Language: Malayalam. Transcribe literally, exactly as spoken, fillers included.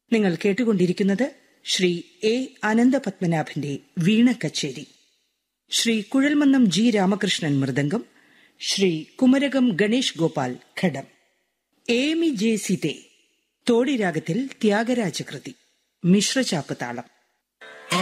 നിങ്ങൾ കേട്ടുകൊണ്ടിരിക്കുന്നത് ശ്രീ എ അനന്തപത്മനാഭന്റെ വീണ കച്ചേരി. ശ്രീ കുഴൽമന്നം ജി രാമകൃഷ്ണൻ മൃദംഗം, ശ്രീ കുമരകം ഗണേഷ് ഗോപാൽ ഘടം. ഏമി ജെ സിതേ തോടിരാഗത്തിൽ ത്യാഗരാജകൃതി, മിശ്രചാപ്പ് താളം.